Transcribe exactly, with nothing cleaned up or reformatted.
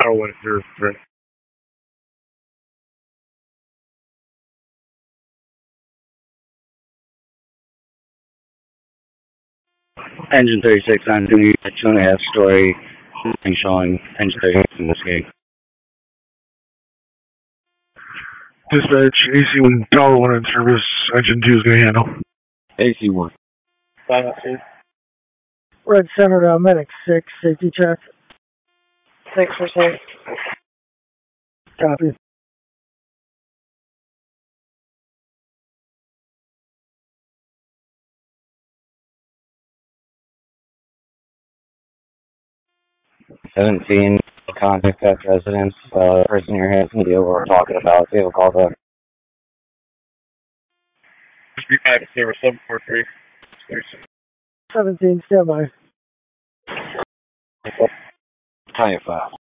Tower one zero three. Engine thirty-six on two, two and a half story, and showing engine thirty-six in this game. Dispatch, A C one, Tower one in service. Engine two is going to handle. A C one. Red Center, uh, medic six, safety check. Six percent. Copy. seventeen, contact that residence. Uh, person here has no idea what we're talking about. They will call the Be five zero seven four three. seventeen, standby. Tire file.